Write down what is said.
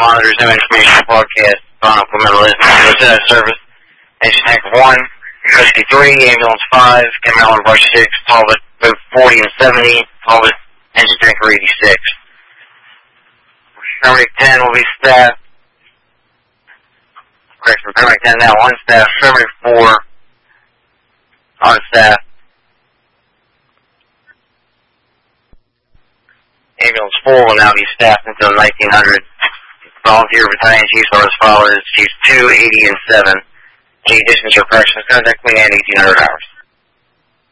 monitors, no information broadcast, on implemental Lieutenant Service, Engine Tank 1, Rescue 3, Ambulance 5, Cameron Rush 6, Talbot, Boat 40 and 70, Talbot, Engine Tanker 86. Paramedic 10 will be staff. Correction, Paramedic 10 now on staff, Paramedic 4 on staff. Ambulance 4 will now be staffed until 1900. Volunteer Battalion Chiefs are as follows: Chiefs 2, 80, and 7. Any distance or corrections, contact me at 1800 hours.